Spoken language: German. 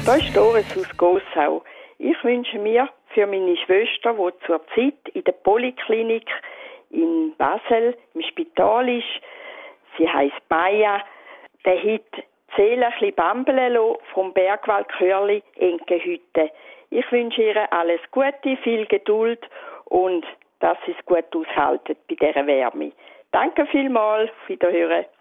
Da ist Doris aus Gossau. Ich wünsche mir für meine Schwester, die zurzeit in der Poliklinik in Basel im Spital ist, sie heisst Maya, der hat Seele ein bisschen bambeln lassen vom Bergwald Chörli Enkehütte. Ich wünsche ihr alles Gute, viel Geduld und dass sie es gut aushalten bei dieser Wärme. Danke vielmals, auf Wiederhören.